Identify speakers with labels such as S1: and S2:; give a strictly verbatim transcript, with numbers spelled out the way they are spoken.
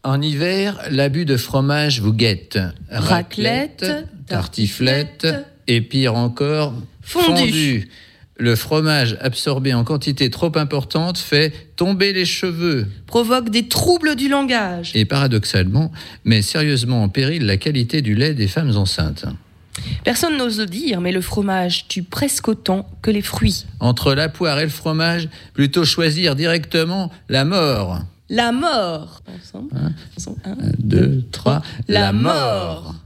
S1: En hiver, l'abus de fromage vous guette.
S2: Raclette,
S1: tartiflette et pire encore,
S2: Fondu.
S1: fondu. Le fromage absorbé en quantité trop importante fait tomber les cheveux
S2: provoque des troubles du langage.
S1: et paradoxalement met sérieusement en péril la qualité du lait des femmes enceintes.
S2: Personne n'ose le dire, mais le fromage tue presque autant que les fruits.
S1: Entre la poire et le fromage, plutôt choisir directement la mort.
S2: La mort. Ensemble.
S1: Un,
S2: Ensemble. Un,
S1: deux, trois,
S2: La mort.